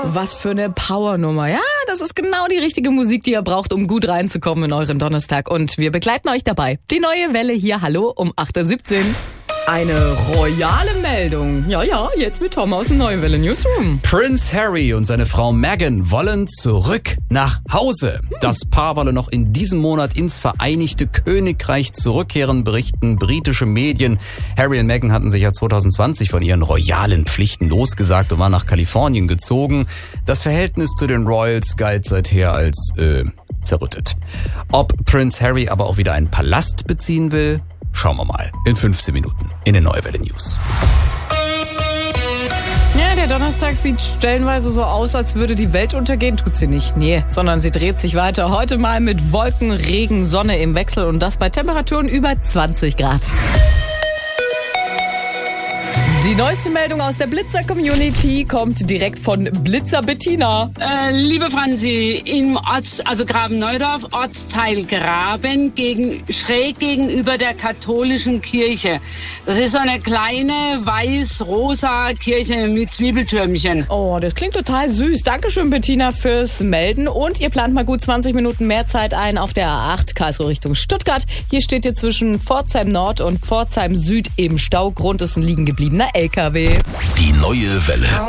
Was für eine Powernummer. Ja, das ist genau die richtige Musik, die ihr braucht, um gut reinzukommen in euren Donnerstag. Und wir begleiten euch dabei. Die neue Welle hier, hallo, um 8.17 Uhr. Eine royale Meldung. Ja, jetzt mit Tom aus dem Neue Welle Newsroom. Prince Harry und seine Frau Meghan wollen zurück nach Hause. Das Paar wolle noch in diesem Monat ins Vereinigte Königreich zurückkehren, berichten britische Medien. Harry und Meghan hatten sich ja 2020 von ihren royalen Pflichten losgesagt und waren nach Kalifornien gezogen. Das Verhältnis zu den Royals galt seither als zerrüttet. Ob Prince Harry aber auch wieder einen Palast beziehen will? Schauen wir mal in 15 Minuten in den Neue Welle News. Ja, der Donnerstag sieht stellenweise so aus, als würde die Welt untergehen. Tut sie nicht, nee, sondern sie dreht sich weiter. Heute mal mit Wolken, Regen, Sonne im Wechsel und das bei Temperaturen über 20 Grad. Die neueste Meldung aus der Blitzer-Community kommt direkt von Blitzer Bettina. Liebe Franzi, im Graben Neudorf, Ortsteil Graben, schräg gegenüber der katholischen Kirche. Das ist so eine kleine weiß-rosa Kirche mit Zwiebeltürmchen. Oh, das klingt total süß. Dankeschön, Bettina, fürs Melden. Und ihr plant mal gut 20 Minuten mehr Zeit ein auf der A8 Karlsruhe Richtung Stuttgart. Hier steht ihr zwischen Pforzheim Nord und Pforzheim Süd im Stau. Grund ist ein liegen gebliebener LKW. Die Neue Welle.